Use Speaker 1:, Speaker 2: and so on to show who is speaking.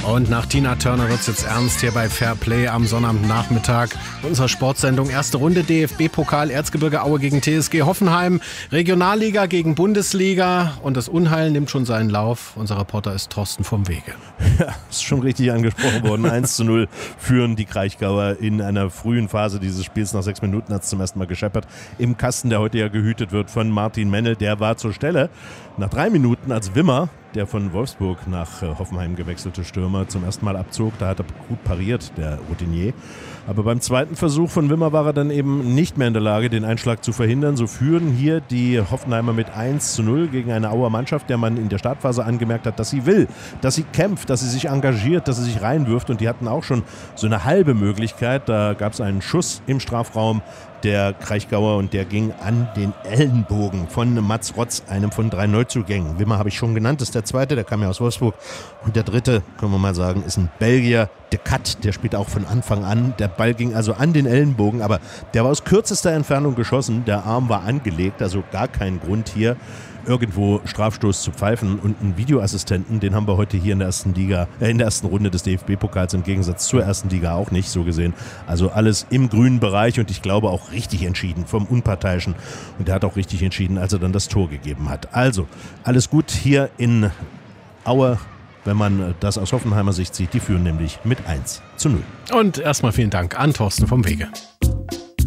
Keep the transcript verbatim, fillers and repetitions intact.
Speaker 1: Und nach Tina Turner wird es jetzt ernst hier bei Fair Play am Sonnabendnachmittag. Unserer Sportsendung erste Runde D F B-Pokal Erzgebirge Aue gegen T S G Hoffenheim. Regionalliga gegen Bundesliga. Und das Unheil nimmt schon seinen Lauf. Unser Reporter ist Thorsten vom Wege.
Speaker 2: Ja, ist schon richtig angesprochen worden. eins zu null führen die Kraichgauer in einer frühen Phase dieses Spiels. Nach sechs Minuten hat es zum ersten Mal gescheppert. Im Kasten, der heute ja gehütet wird von Martin Mennel. Der war zur Stelle. Nach drei Minuten, als Wimmer, der von Wolfsburg nach Hoffenheim gewechselte Stürmer, zum ersten Mal abzog. Da hat er gut pariert, der Routinier. Aber beim zweiten Versuch von Wimmer war er dann eben nicht mehr in der Lage, den Einschlag zu verhindern. So führen hier die Hoffenheimer mit eins zu null gegen eine Auer Mannschaft, der man in der Startphase angemerkt hat, dass sie will, dass sie kämpft, dass sie sich engagiert, dass sie sich reinwirft. Und die hatten auch schon so eine halbe Möglichkeit. Da gab es einen Schuss im Strafraum der Kraichgauer und der ging an den Ellenbogen von Mats Rotz, einem von drei Neuzugängen. Wimmer habe ich schon genannt, das ist der zweite, der kam ja aus Wolfsburg. Und der dritte, können wir mal sagen, ist ein Belgier, De Cat, der spielt auch von Anfang an. Der Ball ging also an den Ellenbogen, aber der war aus kürzester Entfernung geschossen. Der Arm war angelegt, also gar kein Grund hier irgendwo Strafstoß zu pfeifen. Und einen Videoassistenten, den haben wir heute hier in der ersten Liga, äh in der ersten Runde des D F B-Pokals im Gegensatz zur ersten Liga auch nicht, so gesehen. Also alles im grünen Bereich und ich glaube auch richtig entschieden vom Unparteiischen. Und der hat auch richtig entschieden, als er dann das Tor gegeben hat. Also alles gut hier in Aue, wenn man das aus Hoffenheimer Sicht sieht. Die führen nämlich mit eins zu null.
Speaker 1: Und erstmal vielen Dank an Thorsten vom Wege.